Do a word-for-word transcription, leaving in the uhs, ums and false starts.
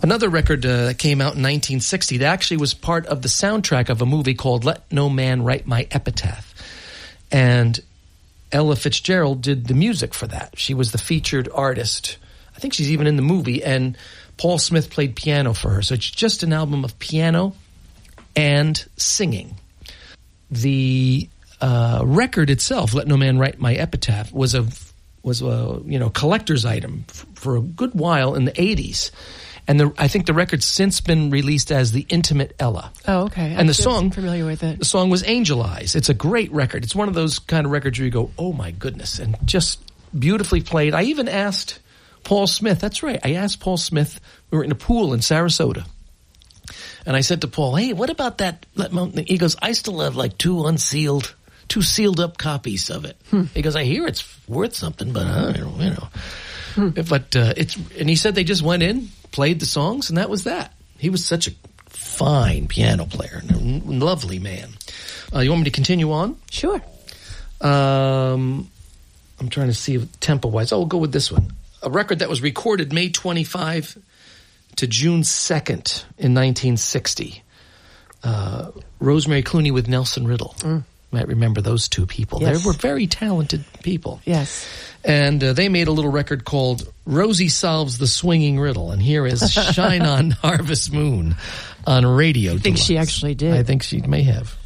Another record uh, that came out in nineteen sixty that actually was part of the soundtrack of a movie called Let No Man Write My Epitaph. And Ella Fitzgerald did the music for that. She was the featured artist. I think she's even in the movie. And Paul Smith played piano for her. So it's just an album of piano and singing. The uh, record itself, Let No Man Write My Epitaph, was a was a you know collector's item f- for a good while in the eighties. And the, I think the record's since been released as The Intimate Ella. Oh, okay. And the song, I'm familiar with it. The song was Angel Eyes. It's a great record. It's one of those kind of records where you go, oh my goodness, and just beautifully played. I even asked Paul Smith. That's right. I asked Paul Smith. We were in a pool in Sarasota. And I said to Paul, hey, what about that? He goes, I still have like two unsealed, two sealed up copies of it. Hmm. He goes, I hear it's worth something, but I don't, you know. Hmm. But uh, it's, and he said they just went in, played the songs, and that was that. He was such a fine piano player, and a lovely man. Uh, you want me to continue on? Sure. Um, I'm trying to see tempo-wise. Oh, we'll go with this one. A record that was recorded May twenty-fifth to June second in nineteen sixty. Uh, Rosemary Clooney with Nelson Riddle. Mm. Might remember those two people. Yes. They were very talented people. Yes. And uh, they made a little record called Rosie Solves the Swinging Riddle. And here is Shine On Harvest Moon on Radio I think Deluxe. she actually did. I think she may have.